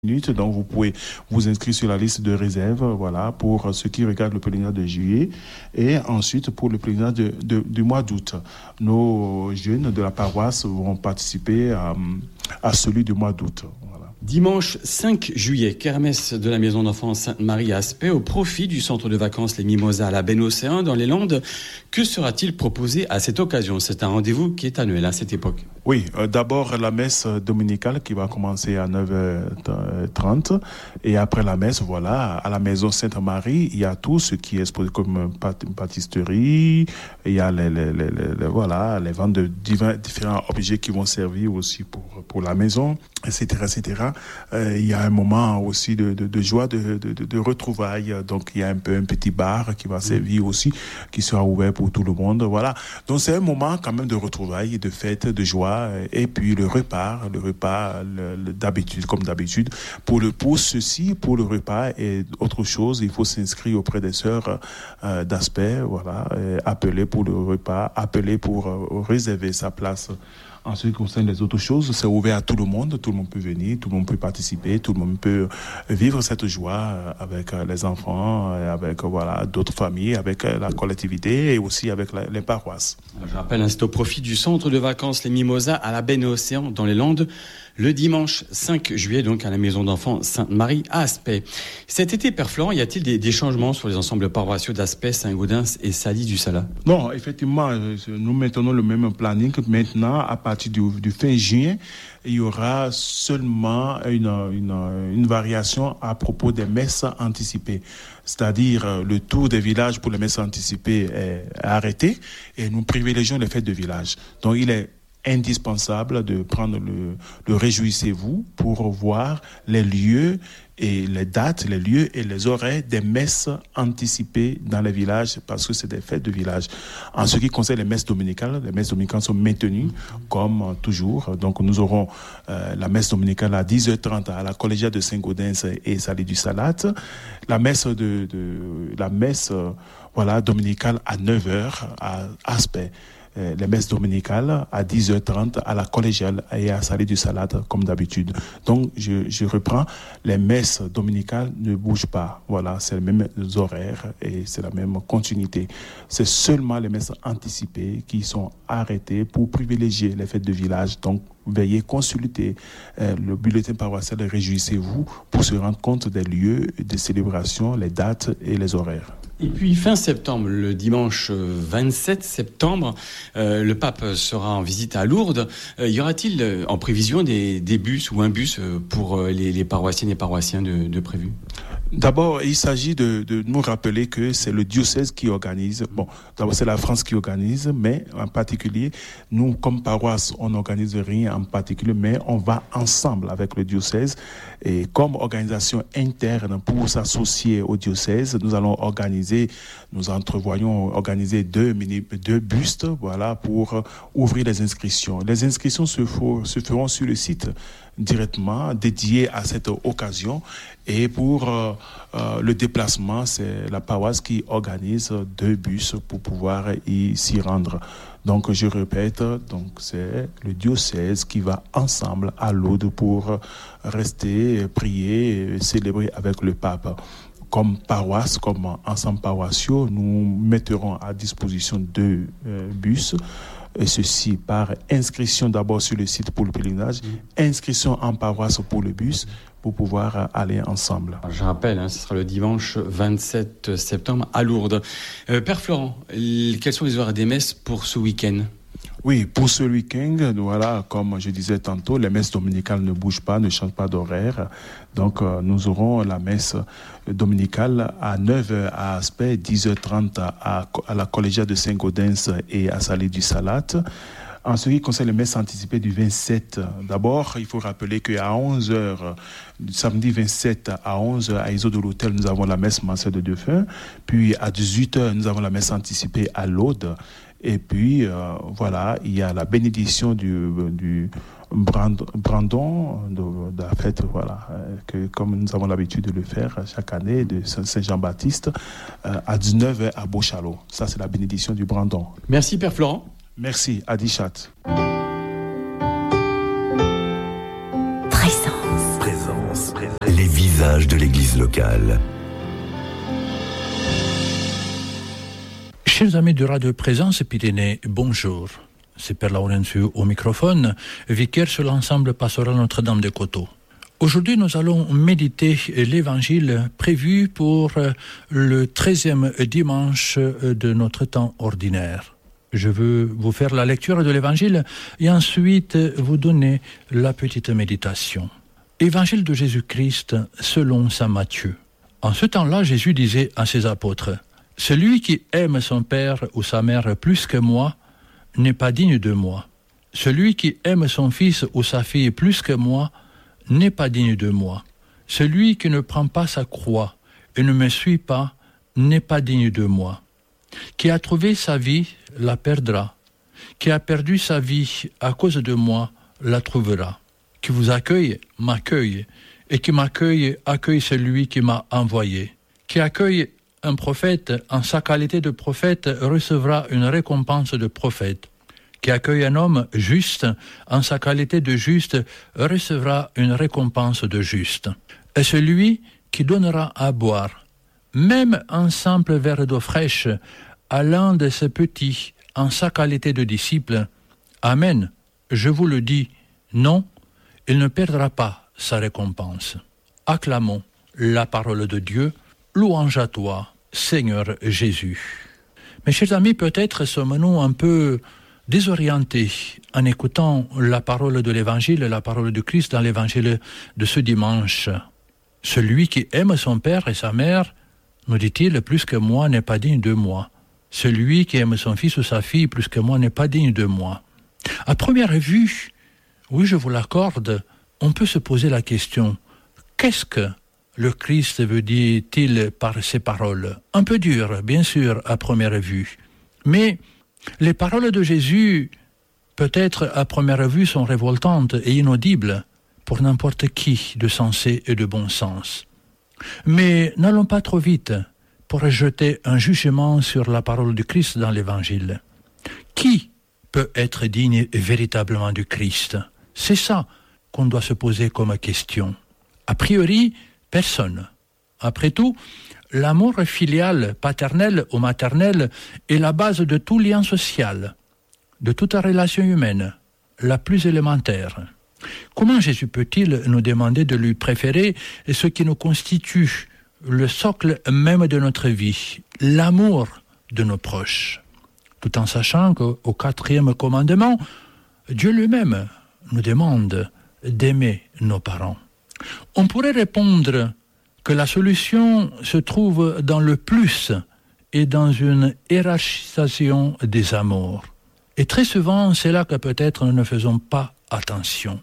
minutes, donc vous pouvez vous inscrire sur la liste de réserve, voilà, pour ceux qui regardent le pèlerinage de juillet, et ensuite pour le pèlerinage du mois d'août. Nos jeunes de la paroisse vont participer à celui du mois d'août. Voilà. Dimanche 5 juillet, kermesse de la maison d'enfants Sainte-Marie à Aspet au profit du centre de vacances Les Mimosas à la Baie-Océan dans les Landes. Que sera-t-il proposé à cette occasion ? C'est un rendez-vous qui est annuel à cette époque. Oui, d'abord la messe dominicale qui va commencer à 9h30 et après la messe, voilà, à la maison Sainte-Marie, il y a tout ce qui est exposé comme pâtisserie, il y a les ventes de différents objets qui vont servir aussi pour la maison, etc., etc. Il y a un moment aussi de joie, de retrouvailles, donc il y a un petit bar qui va servir aussi, qui sera ouvert pour tout le monde, voilà. Donc c'est un moment quand même de retrouvailles, de fête, de joie. Et puis le repas d'habitude, comme d'habitude. Pour le repas et autre chose, il faut s'inscrire auprès des sœurs d'Aspet, voilà, appeler pour le repas, appeler pour réserver sa place. En ce qui concerne les autres choses, c'est ouvert à tout le monde peut venir, tout le monde peut participer, tout le monde peut vivre cette joie avec les enfants, avec d'autres familles, avec la collectivité et aussi avec les paroisses. Je rappelle, c'est au profit du centre de vacances Les Mimosas à la Baie-Océan dans les Landes, le dimanche 5 juillet, donc à la maison d'enfants Sainte-Marie à Aspet. Cet été, Père Florent, y a-t-il des changements sur les ensembles paroissiaux d'Aspet, Saint-Gaudens et Sali du Salat ? Non, effectivement, nous maintenons le même planning. Maintenant, à partir du fin juin, il y aura seulement une variation à propos des messes anticipées. C'est-à-dire le tour des villages pour les messes anticipées est arrêté et nous privilégions les fêtes de village. Donc il est indispensable de prendre le Réjouissez-vous pour voir les lieux et les dates, les lieux et les horaires des messes anticipées dans les villages parce que c'est des fêtes de village. En ce qui concerne les messes dominicales sont maintenues comme toujours. Donc nous aurons la messe dominicale à 10h30 à la collégiale de Saint-Gaudens et Sali du Salat. La messe dominicale à 9h à Aspet. Les messes dominicales à 10h30 à la collégiale et à Sali du Salat comme d'habitude. Donc je reprends, les messes dominicales ne bougent pas. Voilà, c'est les mêmes horaires et c'est la même continuité. C'est seulement les messes anticipées qui sont arrêtées pour privilégier les fêtes de village. Donc veuillez consulter le bulletin paroissial Réjouissez-vous pour se rendre compte des lieux de célébration, les dates et les horaires. Et puis fin septembre, le dimanche 27 septembre, le pape sera en visite à Lourdes. Y aura-t-il en prévision des bus ou un bus pour les paroissiennes et paroissiens de prévu ? D'abord, il s'agit de nous rappeler que c'est le diocèse qui organise. Bon, d'abord, c'est la France qui organise, mais en particulier, nous, comme paroisse, on n'organise rien en particulier, mais on va ensemble avec le diocèse. Et comme organisation interne pour s'associer au diocèse, nous entrevoyons organiser deux bustes, voilà, pour ouvrir les inscriptions. Les inscriptions se feront sur le site directement dédié à cette occasion et pour le déplacement, c'est la paroisse qui organise 2 bus pour pouvoir s'y rendre. Donc je répète, c'est le diocèse qui va ensemble à Lourdes pour rester, prier, célébrer avec le pape. Comme paroisse, comme ensemble paroissiaux, nous mettrons à disposition 2 bus. Et ceci par inscription d'abord sur le site pour le pèlerinage, inscription en paroisse pour le bus, pour pouvoir aller ensemble. Je rappelle, ce sera le dimanche 27 septembre à Lourdes. Père Florent, quels sont les horaires des messes pour ce week-end ? Oui, pour ce week-end, voilà, comme je disais tantôt, les messes dominicales ne bougent pas, ne changent pas d'horaire. Donc, nous aurons la messe dominicale à 9h à Aspet, 10h30 à la collégiale de Saint-Gaudens et à Sali du Salat. En ce qui concerne les messes anticipées du 27, d'abord, il faut rappeler qu'à 11h, samedi 27 à 11h, à Iso de l'Hôtel, nous avons la messe mensuelle de défunts. Puis à 18h, nous avons la messe anticipée à l'Aude. Et puis, il y a la bénédiction du Brandon de la fête, que comme nous avons l'habitude de le faire chaque année, de Saint-Jean-Baptiste, à 19h à Beauchalot. Ça, c'est la bénédiction du Brandon. Merci, Père Florent. Merci, Adichat. message de l'Église locale. Chers amis de Radio Présence Pyrénées, bonjour. C'est Père Laurentiu au microphone, vicaire sur l'ensemble pastoral Notre-Dame des Coteaux. Aujourd'hui, nous allons méditer l'évangile prévu pour le 13e dimanche de notre temps ordinaire. Je veux vous faire la lecture de l'évangile et ensuite vous donner la petite méditation. Évangile de Jésus-Christ selon saint Matthieu. En ce temps-là, Jésus disait à ses apôtres: « Celui qui aime son père ou sa mère plus que moi n'est pas digne de moi. Celui qui aime son fils ou sa fille plus que moi n'est pas digne de moi. Celui qui ne prend pas sa croix et ne me suit pas n'est pas digne de moi. Qui a trouvé sa vie la perdra. Qui a perdu sa vie à cause de moi la trouvera. Qui vous accueille m'accueille, et qui m'accueille accueille celui qui m'a envoyé. Qui accueille un prophète en sa qualité de prophète recevra une récompense de prophète. Qui accueille un homme juste en sa qualité de juste recevra une récompense de juste. Et celui qui donnera à boire même un simple verre d'eau fraîche à l'un de ses petits en sa qualité de disciple, amen, je vous le dis, non, il ne perdra pas sa récompense. Acclamons la parole de Dieu, louange à toi, Seigneur Jésus. Mes chers amis, peut-être sommes-nous un peu désorientés en écoutant la parole de l'Évangile, la parole de Christ dans l'Évangile de ce dimanche. Celui qui aime son père et sa mère, nous dit-il, plus que moi n'est pas digne de moi. Celui qui aime son fils ou sa fille plus que moi n'est pas digne de moi. À première vue, oui, je vous l'accorde, on peut se poser la question, qu'est-ce que le Christ veut dire-t-il par ces paroles? Un peu dur, bien sûr, à première vue. Mais les paroles de Jésus, peut-être à première vue, sont révoltantes et inaudibles pour n'importe qui de sensé et de bon sens. Mais n'allons pas trop vite pour jeter un jugement sur la parole du Christ dans l'Évangile. Qui peut être digne véritablement du Christ? C'est ça qu'on doit se poser comme question. A priori, personne. Après tout, l'amour filial, paternel ou maternel est la base de tout lien social, de toute relation humaine, la plus élémentaire. Comment Jésus peut-il nous demander de lui préférer ce qui nous constitue le socle même de notre vie, l'amour de nos proches, tout en sachant qu'au 4e commandement, Dieu lui-même nous demande d'aimer nos parents. On pourrait répondre que la solution se trouve dans le plus et dans une hiérarchisation des amours. Et très souvent, c'est là que peut-être nous ne faisons pas attention.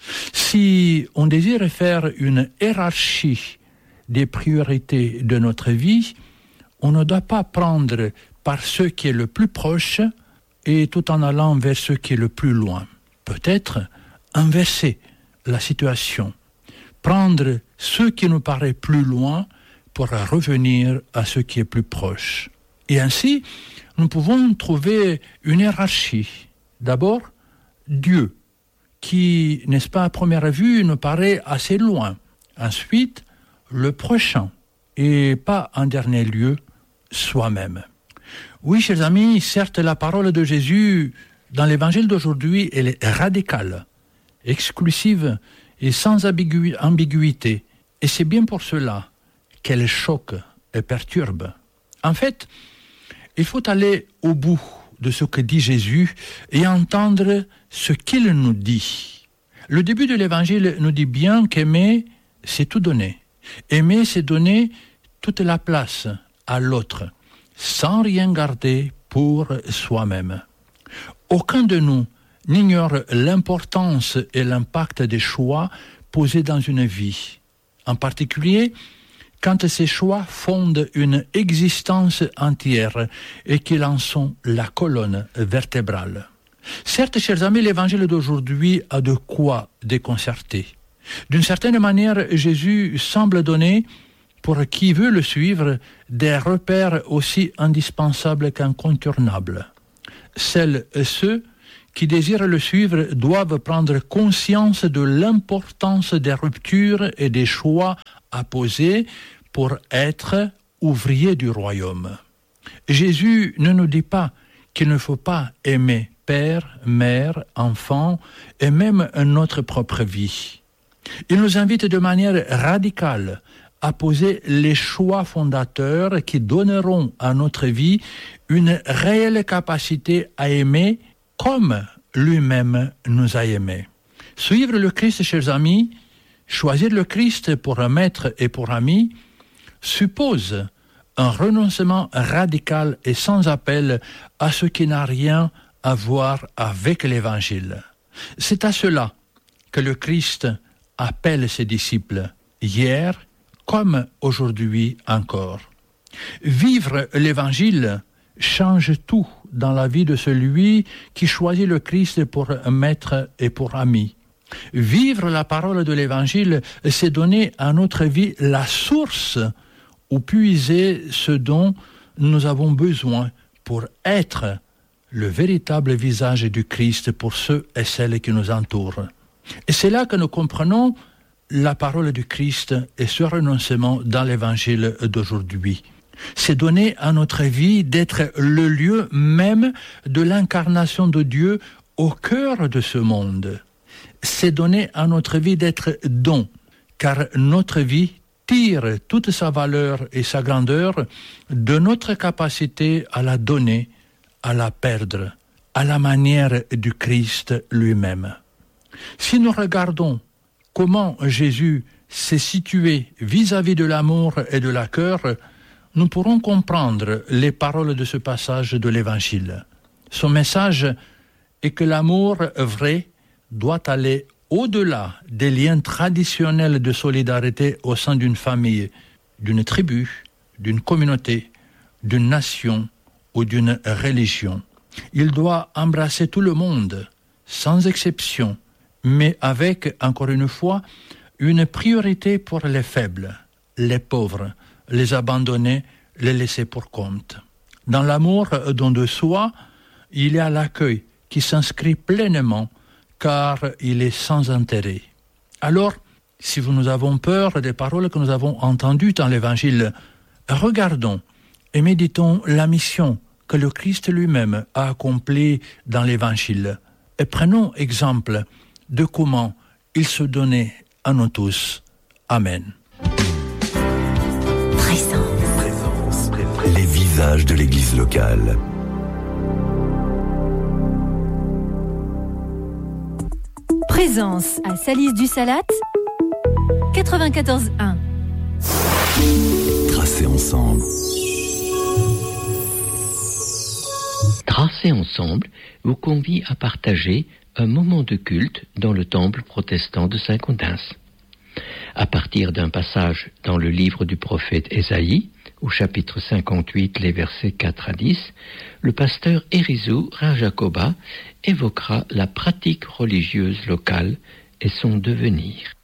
Si on désire faire une hiérarchie des priorités de notre vie, on ne doit pas prendre par ce qui est le plus proche et tout en allant vers ce qui est le plus loin. Peut-être inverser la situation, prendre ce qui nous paraît plus loin pour revenir à ce qui est plus proche. Et ainsi, nous pouvons trouver une hiérarchie. D'abord, Dieu, qui, n'est-ce pas, à première vue, nous paraît assez loin. Ensuite, le prochain, et pas en dernier lieu, soi-même. Oui, chers amis, certes, la parole de Jésus dans l'évangile d'aujourd'hui, elle est radicale, exclusive et sans ambiguïté. Et c'est bien pour cela qu'elle choque et perturbe. En fait, il faut aller au bout de ce que dit Jésus et entendre ce qu'il nous dit. Le début de l'évangile nous dit bien qu'aimer, c'est tout donner. Aimer, c'est donner toute la place à l'autre, sans rien garder pour soi-même. Aucun de nous n'ignore l'importance et l'impact des choix posés dans une vie, en particulier quand ces choix fondent une existence entière et qu'ils en sont la colonne vertébrale. Certes, chers amis, l'évangile d'aujourd'hui a de quoi déconcerter. D'une certaine manière, Jésus semble donner, pour qui veut le suivre, des repères aussi indispensables qu'incontournables. Celles et ceux qui désirent le suivre doivent prendre conscience de l'importance des ruptures et des choix à poser pour être ouvrier du royaume. Jésus ne nous dit pas qu'il ne faut pas aimer père, mère, enfant et même notre propre vie. Il nous invite de manière radicale à poser les choix fondateurs qui donneront à notre vie une réelle capacité à aimer comme lui-même nous a aimés. Suivre le Christ, chers amis, choisir le Christ pour un maître et pour ami, suppose un renoncement radical et sans appel à ce qui n'a rien à voir avec l'Évangile. C'est à cela que le Christ appelle ses disciples, hier comme aujourd'hui encore. Vivre l'Évangile change tout dans la vie de celui qui choisit le Christ pour maître et pour ami. Vivre la parole de l'Évangile, c'est donner à notre vie la source où puiser ce dont nous avons besoin pour être le véritable visage du Christ pour ceux et celles qui nous entourent. Et c'est là que nous comprenons la parole du Christ et ce renoncement dans l'Évangile d'aujourd'hui. C'est donner à notre vie d'être le lieu même de l'incarnation de Dieu au cœur de ce monde. C'est donner à notre vie d'être don, car notre vie tire toute sa valeur et sa grandeur de notre capacité à la donner, à la perdre, à la manière du Christ lui-même. Si nous regardons comment Jésus s'est situé vis-à-vis de l'amour et de la cœur, nous pourrons comprendre les paroles de ce passage de l'Évangile. Son message est que l'amour vrai doit aller au-delà des liens traditionnels de solidarité au sein d'une famille, d'une tribu, d'une communauté, d'une nation ou d'une religion. Il doit embrasser tout le monde, sans exception, mais avec, encore une fois, une priorité pour les faibles, les pauvres, les abandonnés, les laissés pour compte. Dans l'amour don de soi, il y a l'accueil qui s'inscrit pleinement car il est sans intérêt. Alors, si nous avons peur des paroles que nous avons entendues dans l'Évangile, regardons et méditons la mission que le Christ lui-même a accomplie dans l'Évangile et prenons exemple de comment il se donnait à nous tous. Amen. Présence. Les visages de l'Église locale. Présence à Salis-du-Salat, 94.1. Tracés ensemble. Tracés ensemble vous convie à partager un moment de culte dans le temple protestant de Saint-Gaudens. À partir d'un passage dans le livre du prophète Ésaïe, au chapitre 58, les versets 4 à 10, le pasteur Erizou Rajakoba évoquera la pratique religieuse locale et son devenir.